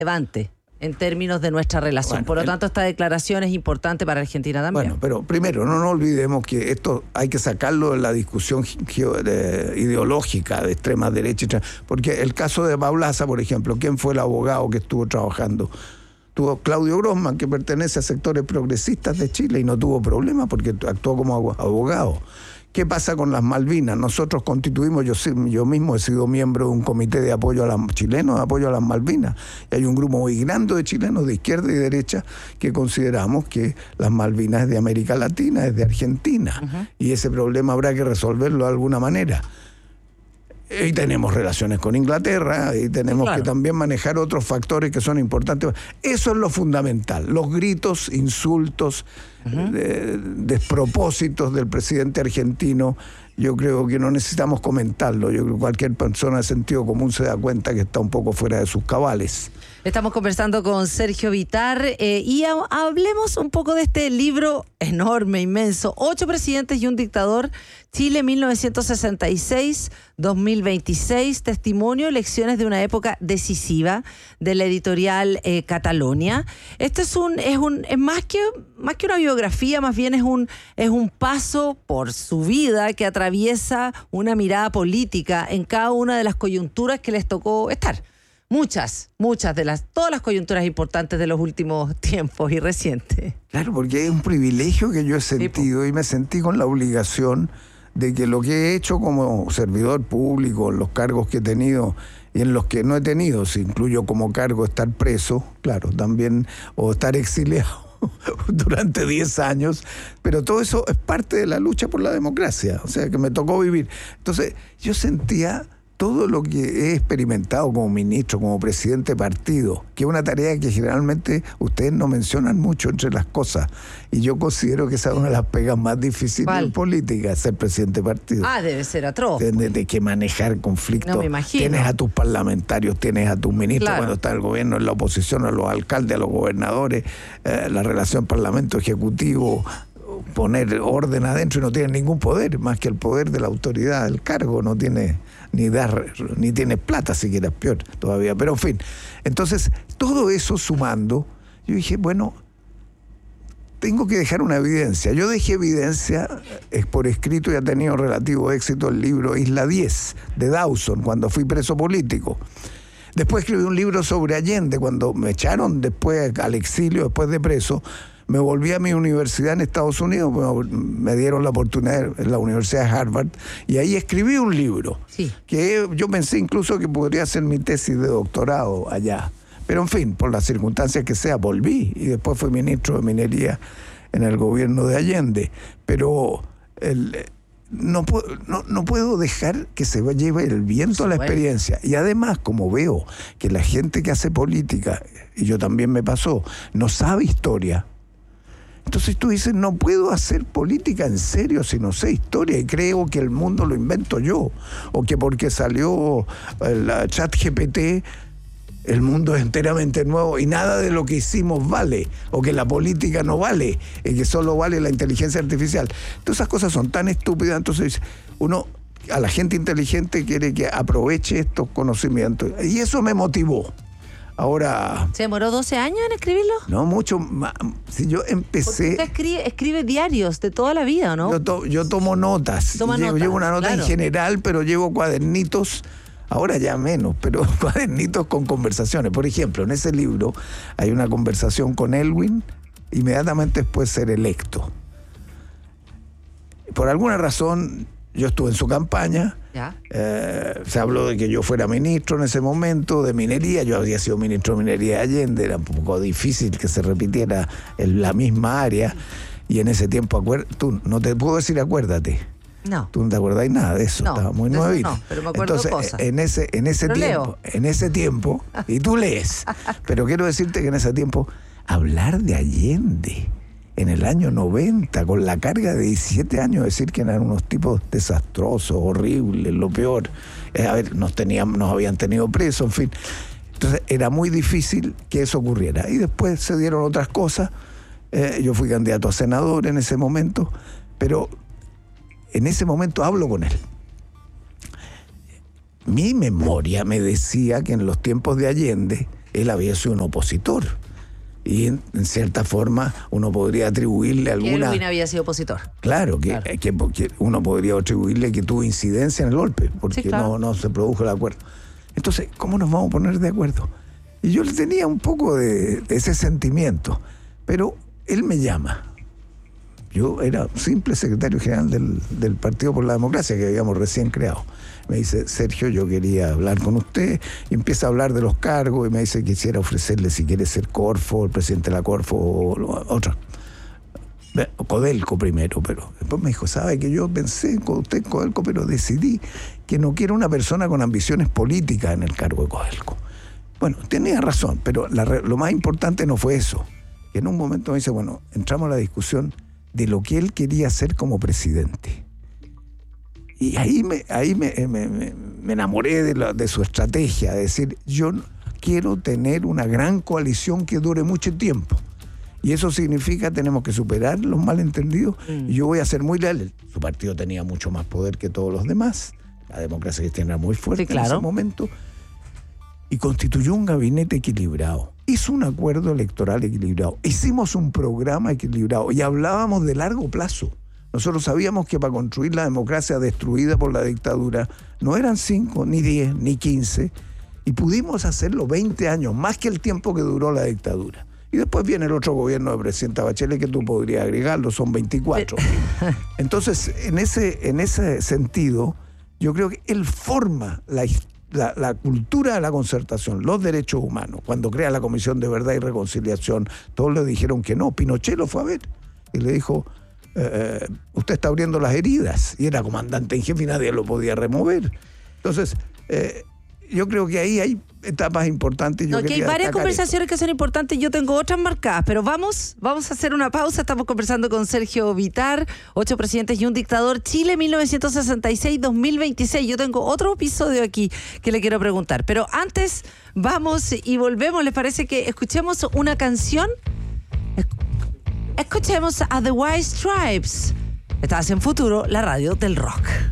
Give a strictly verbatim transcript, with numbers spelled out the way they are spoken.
relevante en términos de nuestra relación. Bueno, Por lo el, tanto, esta declaración es importante para Argentina también. Bueno, pero primero, no nos olvidemos que esto hay que sacarlo de la discusión geo, de, ideológica de extrema derecha, porque el caso de Paulaza, por ejemplo, ¿quién fue el abogado que estuvo trabajando? Tuvo Claudio Grossman, que pertenece a sectores progresistas de Chile y no tuvo problema porque actuó como abogado. ¿Qué pasa con las Malvinas? Nosotros constituimos, yo, yo mismo he sido miembro de un comité de apoyo a los chilenos, de apoyo a las Malvinas. Y hay un grupo muy grande de chilenos de izquierda y derecha que consideramos que las Malvinas es de América Latina, es de Argentina. Uh-huh. Y ese problema habrá que resolverlo de alguna manera. Y tenemos relaciones con Inglaterra y tenemos claro. que también manejar otros factores que son importantes. Eso es lo fundamental. Los gritos, insultos, uh-huh. de, despropósitos del presidente argentino, yo creo que no necesitamos comentarlo. Yo creo que cualquier persona de sentido común se da cuenta que está un poco fuera de sus cabales. Estamos conversando con Sergio Vittar eh, y ha, hablemos un poco de este libro enorme, inmenso. Ocho presidentes y un dictador, Chile mil novecientos sesenta y seis a dos mil veintiséis, testimonio y lecciones de una época decisiva, de la editorial eh, Catalonia. Esto es un es un es más que más que una biografía, más bien es un es un paso por su vida que atraviesa una mirada política en cada una de las coyunturas que les tocó estar. Muchas, muchas de las, todas las coyunturas importantes de los últimos tiempos y recientes. Claro, porque es un privilegio que yo he sentido y me sentí con la obligación de que lo que he hecho como servidor público, en los cargos que he tenido y en los que no he tenido, si incluyo como cargo estar preso, claro, también, o estar exiliado durante diez años, pero todo eso es parte de la lucha por la democracia, o sea, que me tocó vivir. Entonces, yo sentía todo lo que he experimentado como ministro, como presidente de partido, que es una tarea que generalmente ustedes no mencionan mucho entre las cosas, y yo considero que esa es una de las pegas más difíciles ¿Cuál? en política, ser presidente de partido. Ah, debe ser atroz. Tienes de que manejar conflictos. No me imagino. Tienes a tus parlamentarios, tienes a tus ministros, claro. cuando está el gobierno, en la oposición, a los alcaldes, a los gobernadores, eh, la relación parlamento-ejecutivo, poner orden adentro, y no tiene ningún poder, más que el poder de la autoridad del cargo, no tiene ni dar, ni tiene plata, siquiera es peor todavía, pero en fin. Entonces, todo eso sumando, yo dije, bueno, tengo que dejar una evidencia. Yo dejé evidencia, es por escrito y ha tenido relativo éxito el libro Isla diez, de Dawson, cuando fui preso político. Después escribí un libro sobre Allende, cuando me echaron después al exilio, después de preso. Me volví a mi universidad en Estados Unidos, me dieron la oportunidad en la Universidad de Harvard, y ahí escribí un libro, sí. que yo pensé incluso que podría ser mi tesis de doctorado allá. Pero en fin, por las circunstancias que sea, volví, y después fui ministro de Minería en el gobierno de Allende. Pero el, no, puedo, no, no puedo dejar que se lleve el viento a la experiencia. Y además, como veo que la gente que hace política, y yo también me pasó, no sabe historia, entonces tú dices, no puedo hacer política en serio si no sé historia y creo que el mundo lo invento yo, o que porque salió el chat G P T el mundo es enteramente nuevo y nada de lo que hicimos vale, o que la política no vale, y que solo vale la inteligencia artificial. Todas esas cosas son tan estúpidas. Entonces uno, a la gente inteligente, quiere que aproveche estos conocimientos, y eso me motivó. Ahora... ¿Se demoró doce años en escribirlo? No, mucho más. Si yo empecé... Usted escribe, escribe diarios de toda la vida, ¿no? Yo, to, yo tomo notas. Toma llevo, notas, llevo una nota claro. en general, pero llevo cuadernitos, ahora ya menos, pero cuadernitos con conversaciones. Por ejemplo, en ese libro hay una conversación con Elwin, inmediatamente después de ser electo. Por alguna razón... Yo estuve en su campaña, ¿Ya? Eh, se habló de que yo fuera ministro en ese momento de minería. Yo había sido ministro de minería de Allende, era un poco difícil que se repitiera en la misma área, y en ese tiempo, acuer- tú no te puedo decir acuérdate. No. Tú no te acordáis nada de eso, No, estaba muy de eso nuevito. no, pero me acuerdo Entonces, cosas. en ese, en ese Pero tiempo, leo. en ese tiempo, y tú lees, pero quiero decirte que en ese tiempo, hablar de Allende en el año noventa, con la carga de diecisiete años, decir que eran unos tipos desastrosos, horribles, lo peor. Eh, a ver, nos, tenían, nos habían tenido presos, en fin. Entonces, era muy difícil que eso ocurriera. Y después se dieron otras cosas. Eh, yo fui candidato a senador en ese momento, pero en ese momento hablo con él. Mi memoria me decía que en los tiempos de Allende él había sido un opositor. Y en, en cierta forma uno podría atribuirle alguna... Elwin había sido opositor. Claro, que, claro. Que, que uno podría atribuirle que tuvo incidencia en el golpe, porque sí, claro. no, no se produjo el acuerdo. Entonces, ¿cómo nos vamos a poner de acuerdo? Y yo le tenía un poco de, de ese sentimiento, pero él me llama. Yo era simple secretario general del, del Partido por la Democracia, que habíamos recién creado. Me dice, Sergio, yo quería hablar con usted, y empieza a hablar de los cargos, y me dice que quisiera ofrecerle, si quiere ser Corfo, el presidente de la Corfo, o otra. Codelco primero, pero después me dijo, ¿sabe que yo pensé con usted en Codelco, pero decidí que no quiero una persona con ambiciones políticas en el cargo de Codelco? Bueno, tenía razón, pero la, lo más importante no fue eso. Que en un momento me dice, bueno, entramos a la discusión de lo que él quería hacer como presidente. Y ahí me, ahí me, me, me enamoré de, la, de su estrategia, de decir, yo quiero tener una gran coalición que dure mucho tiempo. Y eso significa tenemos que superar los malentendidos. Mm. Y yo voy a ser muy leal. Su partido tenía mucho más poder que todos los demás. La democracia cristiana era muy fuerte, sí, claro, en ese momento. Y constituyó un gabinete equilibrado. Hizo un acuerdo electoral equilibrado. Hicimos un programa equilibrado. Y hablábamos de largo plazo. Nosotros sabíamos que para construir la democracia destruida por la dictadura no eran cinco, ni diez, ni quince, y pudimos hacerlo veinte años, más que el tiempo que duró la dictadura. Y después viene el otro gobierno de presidenta Bachelet, que tú podrías agregarlo, son veinticuatro. Entonces, en ese, en ese sentido, yo creo que él forma la, la, la cultura de la concertación, los derechos humanos. Cuando crea la Comisión de Verdad y Reconciliación, todos le dijeron que no. Pinochet lo fue a ver y le dijo... Eh, usted está abriendo las heridas, y era comandante en jefe y nadie lo podía remover. Entonces, eh, yo creo que ahí hay etapas importantes. Yo no, que hay varias conversaciones esto. que son importantes. Yo tengo otras marcadas, pero vamos, vamos a hacer una pausa. Estamos conversando con Sergio Vittar, ocho presidentes y un dictador, Chile mil novecientos sesenta y seis a dos mil veintiséis. Yo tengo otro episodio aquí que le quiero preguntar, pero antes vamos y volvemos. ¿Les parece que escuchemos una canción? Escuchemos a The White Stripes. Estás en Futuro, la radio del rock.